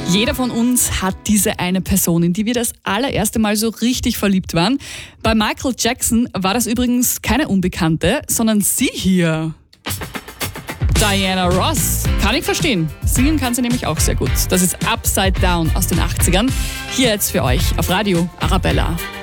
Jeder von uns hat diese eine Person, in die wir das allererste Mal so richtig verliebt waren. Bei Michael Jackson war das übrigens keine Unbekannte, sondern sie hier. Diana Ross. Kann ich verstehen. Singen kann sie nämlich auch sehr gut. Das ist Upside Down aus den 80ern. Hier jetzt für euch auf Radio Arabella.